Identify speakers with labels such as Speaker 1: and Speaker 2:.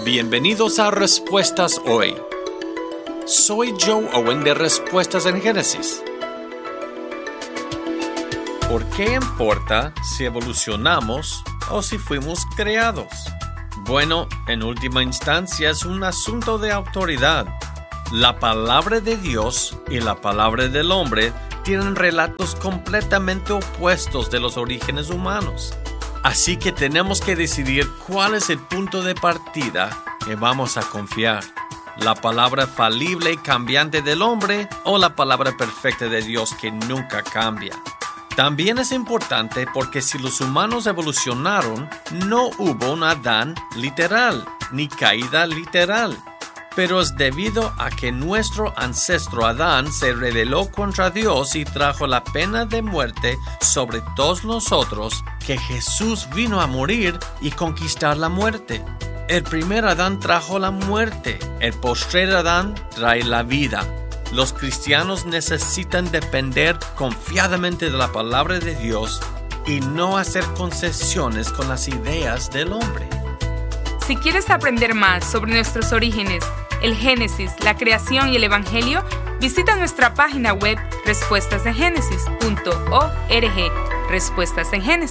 Speaker 1: Bienvenidos a Respuestas Hoy. Soy Joe Owen de Respuestas en Génesis. ¿Por qué importa si evolucionamos o si fuimos creados? Bueno, en última instancia es un asunto de autoridad. La palabra de Dios y la palabra del hombre tienen relatos completamente opuestos de los orígenes humanos. Así que tenemos que decidir cuál es el punto de partida que vamos a confiar. ¿La palabra falible y cambiante del hombre o la palabra perfecta de Dios que nunca cambia? También es importante porque si los humanos evolucionaron, no hubo un Adán literal, ni caída literal. Pero es debido a que nuestro ancestro Adán se rebeló contra Dios y trajo la pena de muerte sobre todos nosotros, que Jesús vino a morir y conquistar la muerte. El primer Adán trajo la muerte, el postrer Adán trae la vida. Los cristianos necesitan depender confiadamente de la palabra de Dios y no hacer concesiones con las ideas del hombre.
Speaker 2: Si quieres aprender más sobre nuestros orígenes, el Génesis, la creación y el Evangelio, visita nuestra página web respuestasengenesis.org. Respuestas en Génesis.